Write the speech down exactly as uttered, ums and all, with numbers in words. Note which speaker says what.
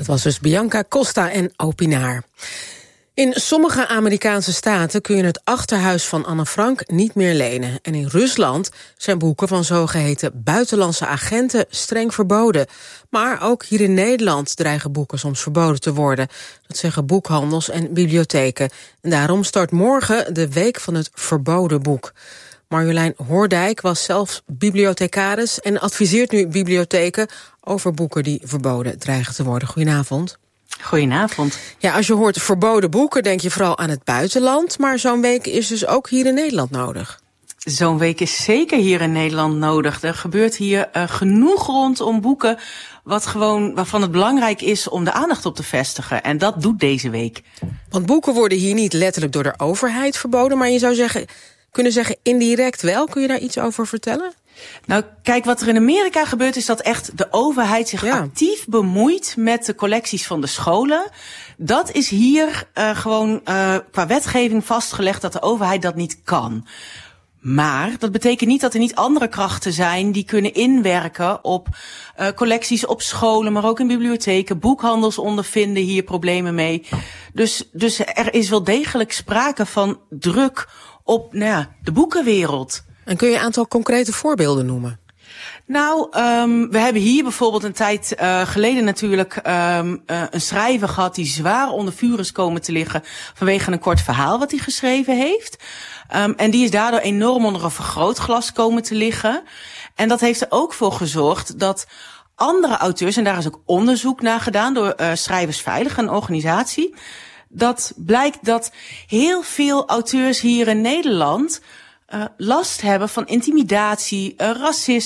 Speaker 1: Dat was dus Bianca Costa en Opinaar. In sommige Amerikaanse staten kun je het achterhuis van Anne Frank niet meer lenen. En in Rusland zijn boeken van zogeheten buitenlandse agenten streng verboden. Maar ook hier in Nederland dreigen boeken soms verboden te worden. Dat zeggen boekhandels en bibliotheken. En daarom start morgen de Week van het Verboden Boek. Marjolein Hoordijk was zelf bibliothecaris en adviseert nu bibliotheken over boeken die verboden dreigen te worden. Goedenavond.
Speaker 2: Goedenavond.
Speaker 1: Ja, als je hoort verboden boeken, denk je vooral aan het buitenland. Maar zo'n week is dus ook hier in Nederland nodig.
Speaker 2: Zo'n week is zeker hier in Nederland nodig. Er gebeurt hier uh, genoeg rondom boeken wat gewoon, waarvan het belangrijk is om de aandacht op te vestigen. En dat doet deze week.
Speaker 1: Want boeken worden hier niet letterlijk door de overheid verboden, maar je zou zeggen, kunnen zeggen indirect wel. Kun je daar iets over vertellen?
Speaker 2: Nou, kijk, wat er in Amerika gebeurt is dat echt de overheid zich ja. actief bemoeit met de collecties van de scholen. Dat is hier uh, gewoon uh, qua wetgeving vastgelegd dat de overheid dat niet kan. Maar dat betekent niet dat er niet andere krachten zijn die kunnen inwerken op uh, collecties op scholen, maar ook in bibliotheken. Boekhandels ondervinden hier problemen mee. Dus, dus er is wel degelijk sprake van druk op nou ja, de boekenwereld.
Speaker 1: En kun je een aantal concrete voorbeelden noemen?
Speaker 2: Nou, um, we hebben hier bijvoorbeeld een tijd uh, geleden natuurlijk um, uh, een schrijver gehad die zwaar onder vuur is komen te liggen vanwege een kort verhaal wat hij geschreven heeft. Um, en die is daardoor enorm onder een vergrootglas komen te liggen. En dat heeft er ook voor gezorgd dat andere auteurs, en daar is ook onderzoek naar gedaan door uh, Schrijversveilig, een organisatie, dat blijkt dat heel veel auteurs hier in Nederland Uh, last hebben van intimidatie, uh, racisme.